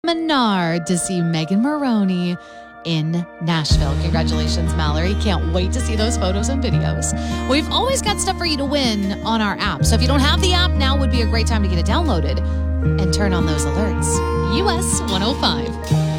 Menard to see Megan Moroney in Nashville. Congratulations, Mallory. Can't wait to see those photos and videos. We've always got stuff for you to win on our app. So if you don't have the app, now would be a great time to get it downloaded and turn on those alerts. US 105.